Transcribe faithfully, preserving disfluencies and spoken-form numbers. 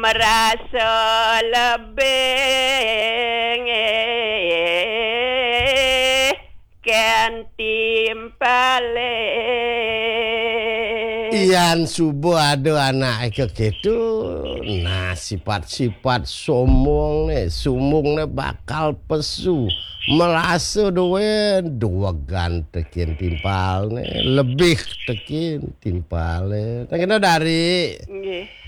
merasa lebih kan timpale. Iyan subuh ada anak ke gitu. Nah sifat-sifat sombong nih, sumung nih bakal pesu. Merasa duit dua gan tekin timpal nih, lebih tekin timpal nih. Nah, kita dari Nggih.